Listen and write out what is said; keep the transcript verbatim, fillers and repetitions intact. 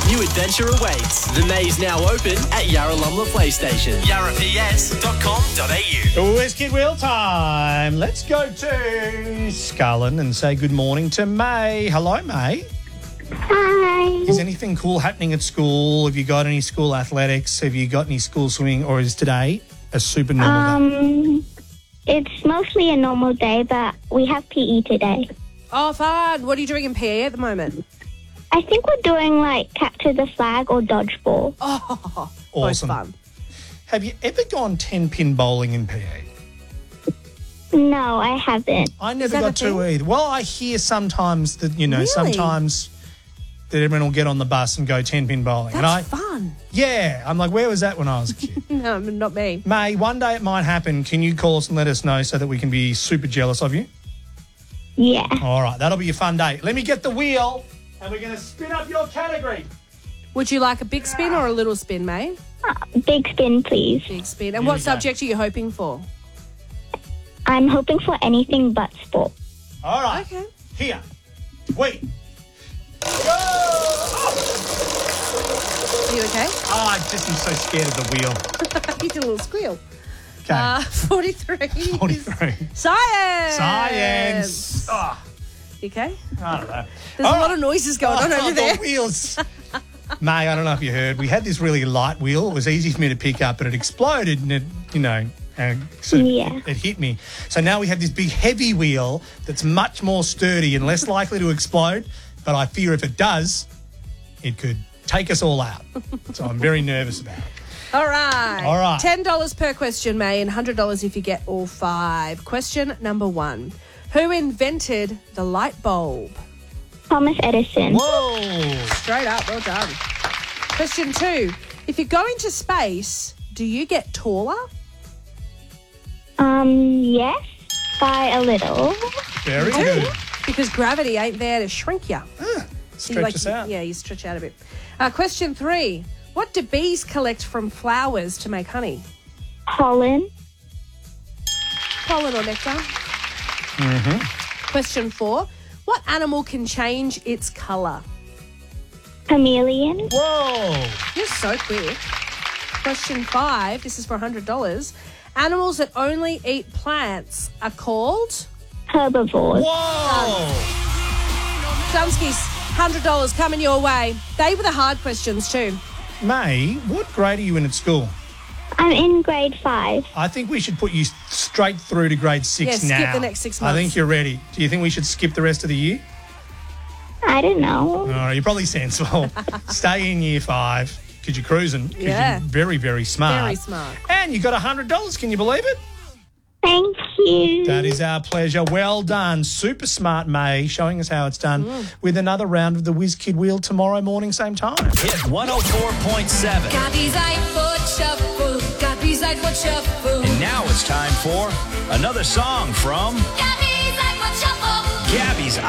new adventure awaits. The maze now open at Yarralumla PlayStation. yarra p s dot com dot a u. Whiz Kid Wheel time. Let's go to Scullen and say good morning to May. Hello, May. Hi. Is anything cool happening at school? Have you got any school athletics? Have you got any school swimming? Or is today a super normal day? Um, it's mostly a normal day, but we have P E today. Oh, fun. What are you doing in P E at the moment? I think we're doing like capture the flag or dodgeball. Oh, Awesome. both fun. Have you ever gone ten-pin bowling in P E? No, I haven't. I never that got a to thing? either. Well, I hear sometimes that, you know, Really? sometimes that everyone will get on the bus and go ten-pin bowling. and I, That's fun. yeah, I'm like, where was that when I was a kid? No, not me. May, one day it might happen. Can you call us and let us know so that we can be super jealous of you? Yeah. All right, that'll be a fun day. Let me get the wheel and we're going to spin up your category. Would you like a big spin or a little spin, May? Uh, big spin, please. Big spin. And Here what we go. subject are you hoping for? I'm hoping for anything but sport. All right. Okay. Here. Wait. Go! Are you okay? Oh, I just am so scared of the wheel. You did a little squeal. Okay. Uh, forty-three. forty-three. Science. Science. Oh, You okay? I don't know. There's All a lot right. of noises going on Oh, over the there. wheels. May, I don't know if you heard, we had this really light wheel. It was easy for me to pick up, but it exploded and it, you know, and sort of, Yeah. it, it hit me. So now we have this big heavy wheel that's much more sturdy and less likely to explode. But I fear if it does, it could take us all out. So I'm very nervous about it. All right. All right. ten dollars per question, May, and one hundred dollars if you get all five. Question number one. Who invented the light bulb? Thomas Edison. Whoa. Straight up. Well done. Question two. If you go into space, do you get taller? Um, yes, by a little. Very good. Because gravity ain't there to shrink you. Stretch You like- us out. Yeah, you stretch out a bit. Uh, question three. What do bees collect from flowers to make honey? Pollen. Pollen or nectar? Mm-hmm. Question four. What animal can change its colour? Chameleon. Whoa. You're so quick. Question five. This is for one hundred dollars. Animals that only eat plants are called... Herbivores. Whoa. Dunskies, one hundred dollars coming your way. They were the hard questions too. May, what grade are you in at school? I'm in grade five. I think we should put you straight through to grade six Yeah, now. skip the next six I months. think you're ready. Do you think we should skip the rest of the year? I don't know. All right, you're probably sensible. Stay in year five because you're cruising. 'cause Yeah. You're very, very smart. Very smart. And you got one hundred dollars. Can you believe it? Thank you. That is our pleasure. Well done. Super smart, May, showing us how it's done Mm. with another round of the Whiz Kid Wheel tomorrow morning, same time. Hit one oh four point seven. Gabby's iPod Shuffle. Gabby's iPod Shuffle. And now it's time for another song from Gabby's iPod Shuffle. Gabby's